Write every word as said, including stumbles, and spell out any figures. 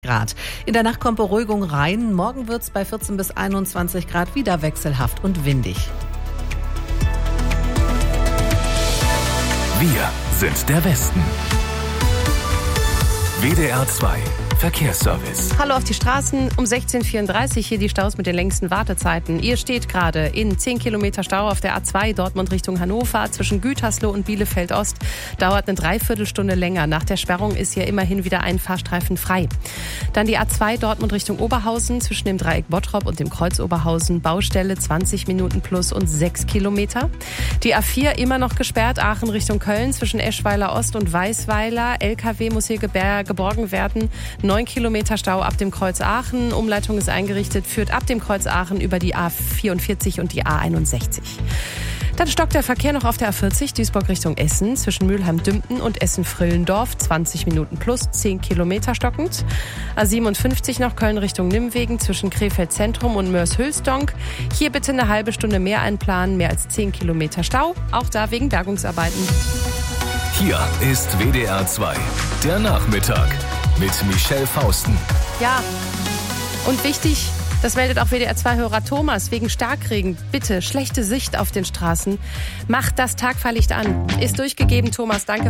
Grad. In der Nacht kommt Beruhigung rein. Morgen wird es bei vierzehn bis einundzwanzig Grad wieder wechselhaft und windig. Wir sind der Westen. W D R zwei Verkehrsservice. Hallo auf die Straßen, um sechzehn Uhr vierunddreißig hier die Staus mit den längsten Wartezeiten. Ihr steht gerade in zehn Kilometer Stau auf der A zwei Dortmund Richtung Hannover zwischen Gütersloh und Bielefeld Ost. Dauert eine Dreiviertelstunde länger. Nach der Sperrung ist hier immerhin wieder ein Fahrstreifen frei. Dann die A zwei Dortmund Richtung Oberhausen zwischen dem Dreieck Bottrop und dem Kreuz Oberhausen. Baustelle zwanzig Minuten plus und sechs Kilometer. Die A vier immer noch gesperrt, Aachen Richtung Köln zwischen Eschweiler Ost und Weißweiler. L K W muss hier geborgen werden. neun Kilometer Stau ab dem Kreuz Aachen. Umleitung ist eingerichtet, führt ab dem Kreuz Aachen über die A vierundvierzig und die A einundsechzig. Dann stockt der Verkehr noch auf der A vierzig, Duisburg Richtung Essen, zwischen Mülheim-Dümpten und Essen-Frillendorf, zwanzig Minuten plus, zehn Kilometer stockend. A siebenundfünfzig noch Köln Richtung Nimwegen, zwischen Krefeld Zentrum und Mörs-Hülsdonk. Hier bitte eine halbe Stunde mehr einplanen, mehr als zehn Kilometer Stau, auch da wegen Bergungsarbeiten. Hier ist W D R zwei, der Nachmittag mit Michelle Fausten. Ja, und wichtig, das meldet auch W D R zwei-Hörer Thomas, wegen Starkregen. Bitte, schlechte Sicht auf den Straßen. Macht das Tagfahrlicht an. Ist durchgegeben, Thomas, danke.